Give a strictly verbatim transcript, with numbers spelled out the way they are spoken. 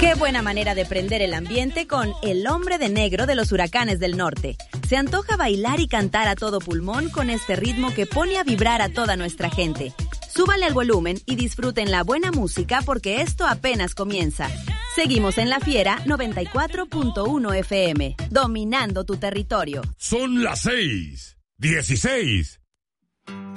Qué buena manera de prender el ambiente con El Hombre de Negro de los Huracanes del Norte. Se antoja bailar y cantar a todo pulmón con este ritmo que pone a vibrar a toda nuestra gente. Súbale al volumen y disfruten la buena música porque esto apenas comienza. Seguimos en La Fiera noventa y cuatro punto uno F M, dominando tu territorio. Son las seis, dieciséis.